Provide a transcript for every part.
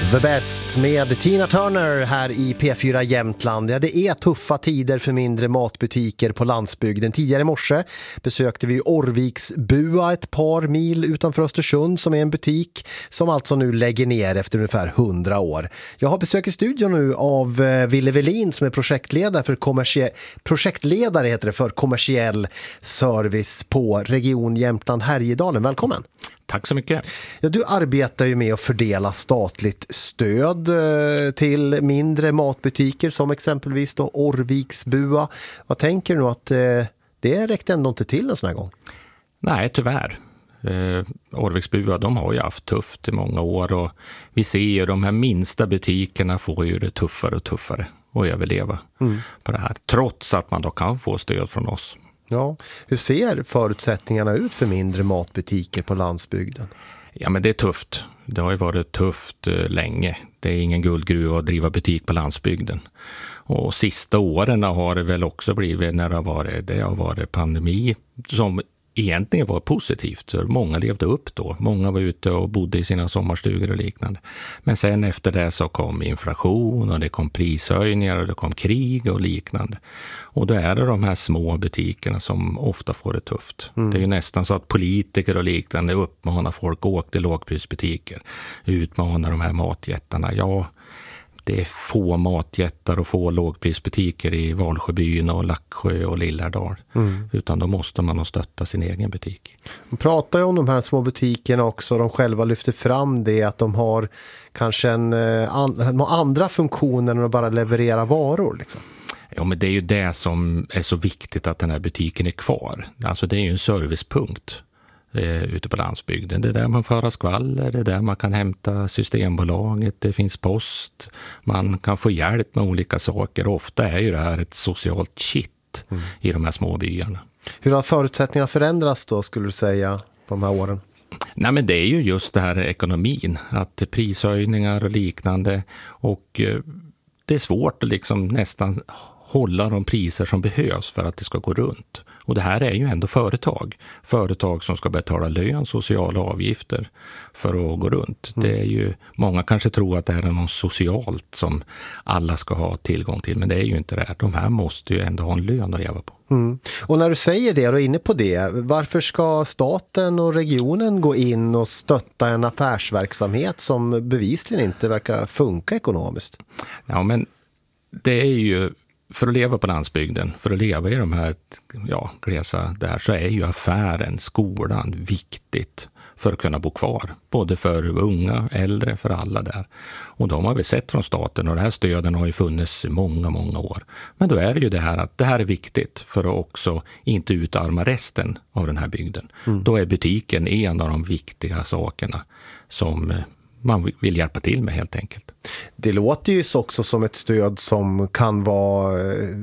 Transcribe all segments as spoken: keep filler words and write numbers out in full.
The Best med Tina Turner här i P fyra Jämtland. Ja, det är tuffa tider för mindre matbutiker på landsbygden. Tidigare i morse besökte vi Orviksbua ett par mil utanför Östersund som är en butik som alltså nu lägger ner efter ungefär hundra år. Jag har besök i studion nu av Ville Velin som är projektledare för kommersie- projektledare heter det för kommersiell service på Region Jämtland Härjedalen. Välkommen! Tack så mycket. Ja, du arbetar ju med att fördela statligt stöd till mindre matbutiker som exempelvis då Orviksbua. Vad tänker du att eh, det räckte ändå inte till en sån här gång? Nej, tyvärr. Eh, Orviksbua, de har ju haft tufft i många år och vi ser ju de här minsta butikerna får ju det tuffare och tuffare att överleva mm. på det här. Trots att man då kan få stöd från oss. Ja, hur ser förutsättningarna ut för mindre matbutiker på landsbygden? Ja, men det är tufft. Det har ju varit tufft eh, länge. Det är ingen guldgruva att driva butik på landsbygden. Och sista åren har det väl också blivit när det har varit, det har varit pandemi som egentligen var positivt. Så många levde upp då. Många var ute och bodde i sina sommarstugor och liknande. Men sen efter det så kom inflation och det kom prishöjningar och det kom krig och liknande. Och då är det de här små butikerna som ofta får det tufft. Mm. Det är ju nästan så att politiker och liknande uppmanar folk att åka till lågprisbutiker. Utmanar de här matjättarna. Ja, det är få matjättar och få lågprisbutiker i Valsjöbyn och Laxsjö och Lillhärdal. Mm. Utan då måste man stötta sin egen butik. Man pratar ju om de här små butikerna också. De själva lyfter fram det att de har kanske en, an, andra funktioner än att bara leverera varor liksom. Ja, men det är ju det som är så viktigt att den här butiken är kvar. Alltså det är ju en servicepunkt eh, ute på landsbygden. Det är där man för skvaller, det är där man kan hämta Systembolaget, det finns post, man kan få hjälp med olika saker. Ofta är ju det här ett socialt kitt mm. i de här små byarna. Hur har förutsättningarna förändrats då skulle du säga på de här åren? Nej, men det är ju just det här ekonomin, att prishöjningar och liknande och eh, det är svårt att liksom nästan hålla de priser som behövs för att det ska gå runt. Och det här är ju ändå företag. Företag som ska betala lön, sociala avgifter för att gå runt. Mm. Det är ju, många kanske tror att det här är något socialt som alla ska ha tillgång till. Men det är ju inte det. De här måste ju ändå ha en lön att leva på. Mm. Och när du säger det och är inne på det, varför ska staten och regionen gå in och stötta en affärsverksamhet som bevisligen inte verkar funka ekonomiskt? Ja, men det är ju för att leva på landsbygden, för att leva i de här ja, glesa där så är ju affären, skolan viktigt för att kunna bo kvar. Både för unga, äldre, för alla där. Och de har vi sett från staten och det här stöden har ju funnits i många, många år. Men då är det ju det här att det här är viktigt för att också inte utarma resten av den här bygden. Mm. Då är butiken en av de viktiga sakerna som man vill hjälpa till med helt enkelt. Det låter ju också som ett stöd som kan vara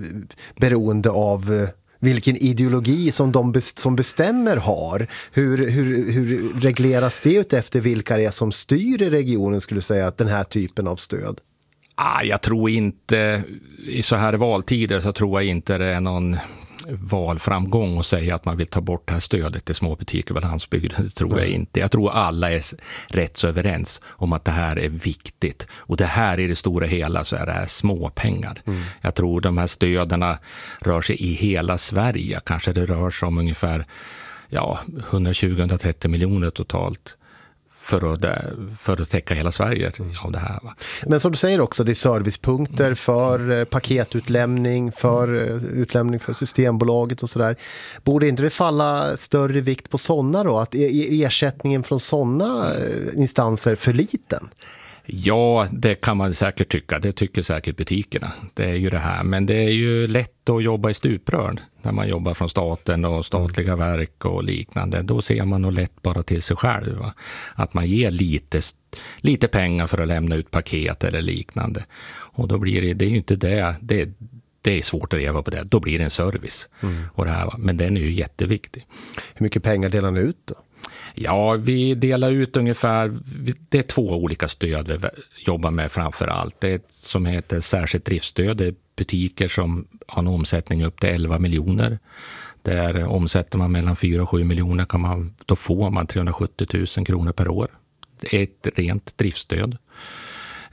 beroende av vilken ideologi som de som bestämmer har. Hur, hur, hur regleras det ut efter vilka det är som styr i regionen skulle säga att den här typen av stöd? Ah, jag tror inte, i så här valtider så tror jag inte det är någon valframgång och säga att man vill ta bort det här stödet till små butiker på landsbygden. Det tror jag inte. Jag tror alla är rätt så överens om att det här är viktigt. Och det här i det stora hela så är det här små pengar. Mm. Jag tror de här stöderna rör sig i hela Sverige. Kanske det rör sig om ungefär ja, hundratjugo till hundratrettio miljoner totalt. För att, för att täcka hela Sverige av det här. Va? Men som du säger också, det är servicepunkter för paketutlämning, för utlämning för Systembolaget och sådär. Borde inte det falla större vikt på sådana då? Att ersättningen från sådana instanser för liten? Ja, det kan man säkert tycka. Det tycker säkert butikerna. Det är ju det här. Men det är ju lätt att jobba i stuprör när man jobbar från staten och statliga verk och liknande. Då ser man nog lätt bara till sig själv. Va? Att man ger lite, lite pengar för att lämna ut paket eller liknande. Och då blir det, det är ju inte det. Det, det är svårt att leva på det. Då blir det en service. Mm. Och det här, va? Men den är ju jätteviktig. Hur mycket pengar delar ni ut då? Ja, vi delar ut ungefär, det är två olika stöd vi jobbar med framför allt. Det är ett som heter särskilt driftsstöd, det är butiker som har en omsättning upp till elva miljoner. Där omsätter man mellan fyra och sju miljoner, kan man, då får man trehundrasjuttio tusen kronor per år. Det är ett rent driftsstöd.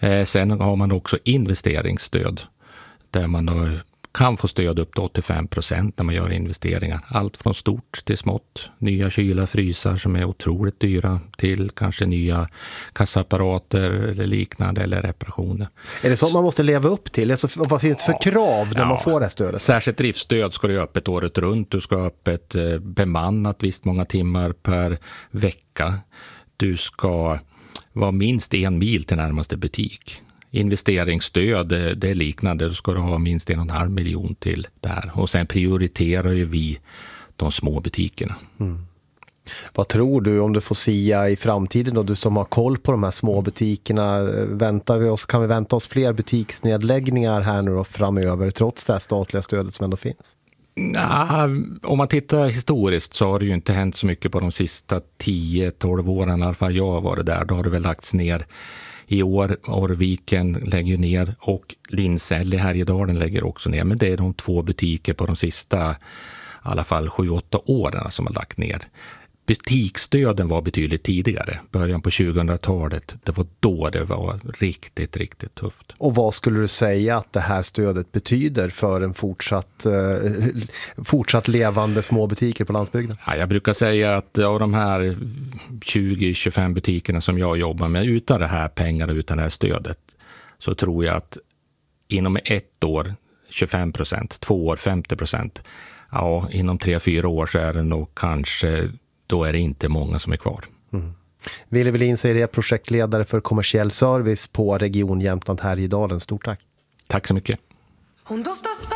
Eh, sen har man också investeringsstöd där man då kan få stöd upp till åttiofem procent när man gör investeringar. Allt från stort till smått. Nya kylar, frysar som är otroligt dyra till kanske nya kassaapparater eller liknande eller reparationer. Är det så man måste leva upp till? Alltså, vad finns det för krav när ja, man får det här stödet? Särskilt driftstöd ska du ha öppet året runt. Du ska ha öppet eh, bemannat visst många timmar per vecka. Du ska vara minst en mil till närmaste butik. Investeringsstöd, det är liknande. Då ska du ha minst en och en halv miljon till det här. Och sen prioriterar ju vi de små butikerna. Mm. Vad tror du om du får sia i framtiden och du som har koll på de här små butikerna? Väntar vi oss, kan vi vänta oss fler butiksnedläggningar här nu och framöver trots det här statliga stödet som ändå finns? Ja, om man tittar historiskt så har det ju inte hänt så mycket på de sista tio tolv åren. I alla fall jag har varit där. Då har det väl lagts ner. I år, Orviken lägger ner och Lindsell i Härjedalen lägger också ner. Men det är de två butiker på de sista i alla fall sju åtta åren som har lagt ner. Butiksstöden var betydligt tidigare, början på tjugohundratalet. Det var då det var riktigt, riktigt tufft. Och vad skulle du säga att det här stödet betyder för en fortsatt, eh, fortsatt levande små butiker på landsbygden? Ja, jag brukar säga att av de här tjugo tjugofem butikerna som jag jobbar med, utan det här pengar och utan det här stödet, så tror jag att inom ett år tjugofem procent, två år femtio procent, ja, inom tre fyra år så är det nog kanske, då är det inte många som är kvar. Mm. Wille Welin säger det, projektledare för kommersiell service på Region Jämtland Härjedalen. Stort tack. Tack så mycket. Hon doftar